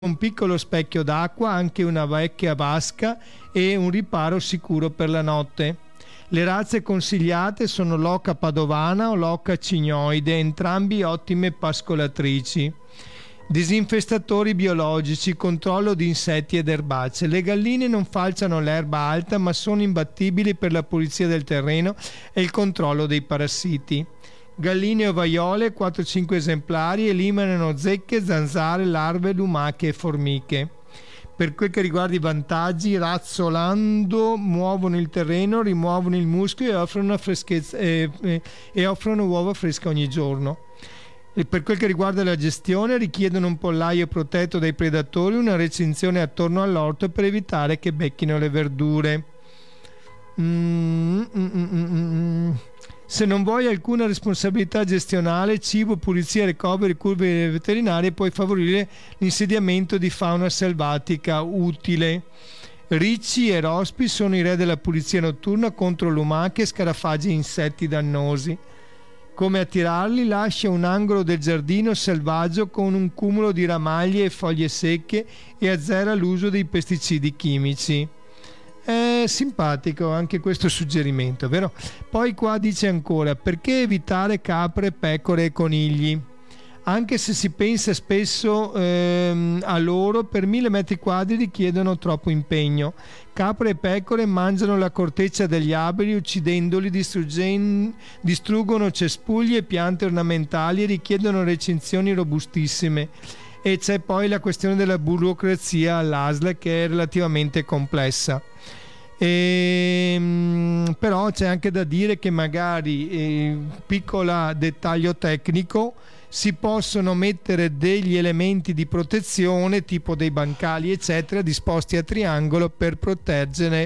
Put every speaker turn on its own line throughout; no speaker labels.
un piccolo specchio d'acqua, anche una vecchia vasca e un riparo sicuro per la notte. Le razze consigliate sono l'oca padovana o l'oca cignoide, entrambi ottime pascolatrici. Disinfestatori biologici, controllo di insetti ed erbacce. Le galline non falciano l'erba alta, ma sono imbattibili per la pulizia del terreno e il controllo dei parassiti. Galline ovaiole, 4-5 esemplari, eliminano zecche, zanzare, larve, lumache e formiche. Per quel che riguarda i vantaggi, razzolando muovono il terreno, rimuovono il muschio e offrono offrono uova fresche ogni giorno. E per quel che riguarda la gestione, richiedono un pollaio protetto dai predatori, una recinzione attorno all'orto per evitare che becchino le verdure. Se non vuoi alcuna responsabilità gestionale, cibo, pulizia, ricoveri, curve veterinarie, puoi favorire l'insediamento di fauna selvatica utile. Ricci e rospi sono i re della pulizia notturna contro lumache, scarafaggi e insetti dannosi. Come attirarli? Lascia un angolo del giardino selvaggio con un cumulo di ramaglie e foglie secche e azzera l'uso dei pesticidi chimici. È simpatico anche questo suggerimento, vero? Poi qua dice ancora: perché evitare capre, pecore e conigli? Anche se si pensa spesso a loro, per 1000 metri quadri richiedono troppo impegno. Capre e pecore mangiano la corteccia degli alberi uccidendoli, distruggono cespugli e piante ornamentali e richiedono recinzioni robustissime. E c'è poi la questione della burocrazia all'ASL, che è relativamente complessa. Però c'è anche da dire che magari, piccolo dettaglio tecnico, si possono mettere degli elementi di protezione tipo dei bancali eccetera disposti a triangolo per proteggere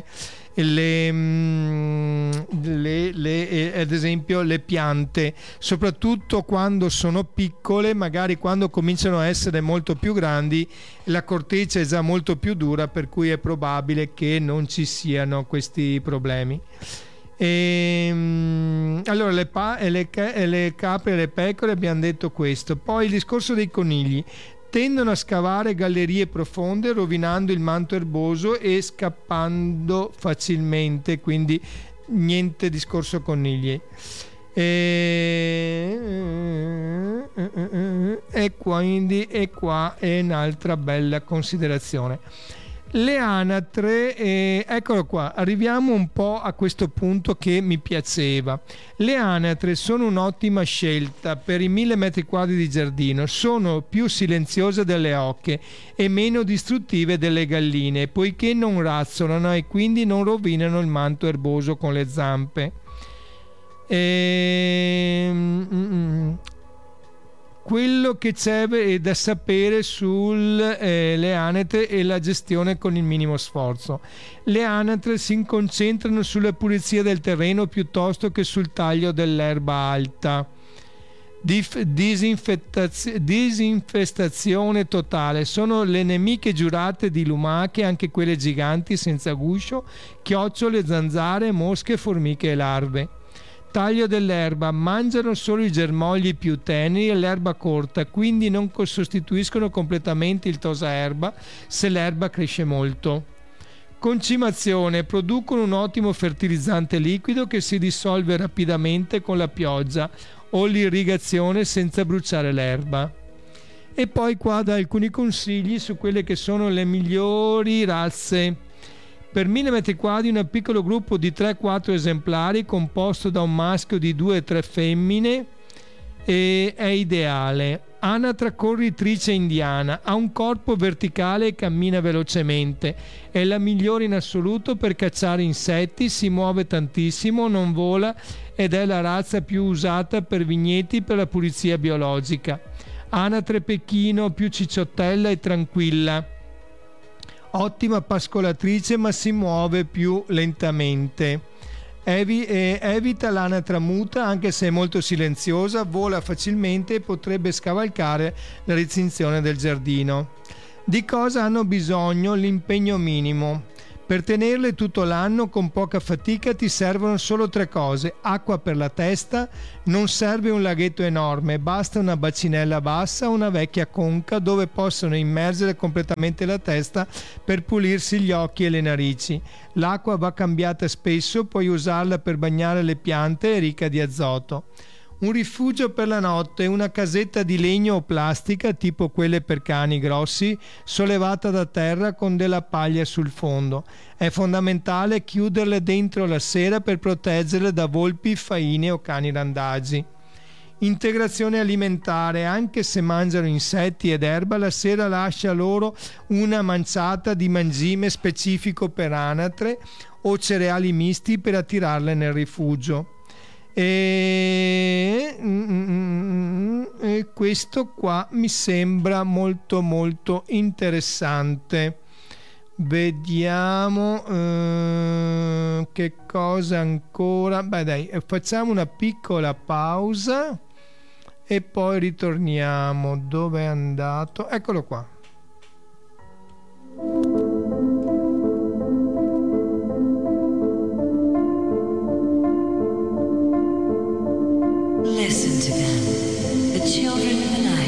ad esempio le piante, soprattutto quando sono piccole. Magari quando cominciano a essere molto più grandi la corteccia è già molto più dura, per cui è probabile che non ci siano questi problemi. Allora le capre e le pecore abbiamo detto questo. Poi il discorso dei conigli: tendono a scavare gallerie profonde rovinando il manto erboso e scappando facilmente, quindi niente discorso conigli. E qua è un'altra bella considerazione. Le anatre, eccolo qua, arriviamo un po' a questo punto che mi piaceva. Le anatre sono un'ottima scelta per i 1000 metri quadri di giardino, sono più silenziose delle oche e meno distruttive delle galline, poiché non razzolano e quindi non rovinano il manto erboso con le zampe. Quello che c'è da sapere sulle anatre e la gestione con il minimo sforzo. Le anatre si concentrano sulla pulizia del terreno piuttosto che sul taglio dell'erba alta. Disinfestazione totale. Sono le nemiche giurate di lumache, anche quelle giganti senza guscio, chiocciole, zanzare, mosche, formiche e larve. Taglio dell'erba: mangiano solo i germogli più teneri e l'erba corta, quindi non sostituiscono completamente il tosaerba se l'erba cresce molto. Concimazione: producono un ottimo fertilizzante liquido che si dissolve rapidamente con la pioggia o l'irrigazione senza bruciare l'erba. E poi qua dà alcuni consigli su quelle che sono le migliori razze. Per 1000 metri quadri un piccolo gruppo di 3-4 esemplari composto da un maschio di 2-3 femmine è ideale. Anatra corritrice indiana, ha un corpo verticale e cammina velocemente, è la migliore in assoluto per cacciare insetti, si muove tantissimo, non vola ed è la razza più usata per vigneti per la pulizia biologica. Anatre pechino, più cicciottella e tranquilla. Ottima pascolatrice ma si muove più lentamente. Evita l'anatra muta, anche se è molto silenziosa, vola facilmente e potrebbe scavalcare la recinzione del giardino. Di cosa hanno bisogno? L'impegno minimo. Per tenerle tutto l'anno con poca fatica ti servono solo 3 cose: acqua per la testa, non serve un laghetto enorme, basta una bacinella bassa o una vecchia conca dove possono immergere completamente la testa per pulirsi gli occhi e le narici. L'acqua va cambiata spesso, puoi usarla per bagnare le piante, è ricca di azoto. Un rifugio per la notte, una casetta di legno o plastica, tipo quelle per cani grossi, sollevata da terra con della paglia sul fondo. È fondamentale chiuderle dentro la sera per proteggerle da volpi, faine o cani randagi. Integrazione alimentare: anche se mangiano insetti ed erba, la sera lascia loro una manciata di mangime specifico per anatre o cereali misti per attirarle nel rifugio. E questo qua mi sembra molto molto interessante. Vediamo che cosa ancora. Beh, dai, facciamo una piccola pausa e poi ritorniamo. Dove è andato? Eccolo qua.
Listen to them, the children